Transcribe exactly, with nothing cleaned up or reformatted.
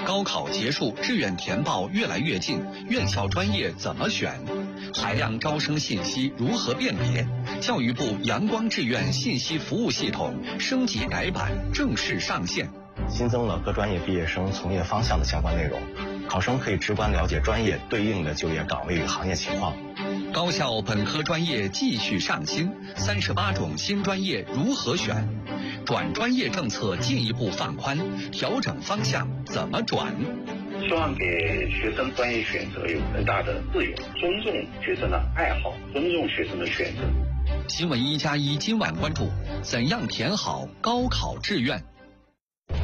高考结束，志愿填报越来越近，院校专业怎么选？海量招生信息如何辨别？教育部阳光志愿信息服务系统升级改版正式上线， 新增了各专业毕业生从业方向的相关内容，考生可以直观了解专业对应的就业岗位与行业情况。 高校本科专业继续上新，三十八种新专业如何选？转专业政策进一步放宽，调整方向怎么转？ 希望给学生专业选择有更大的自由，尊重学生的爱好，尊重学生的选择。 新闻一加一今晚关注：怎样填好高考志愿？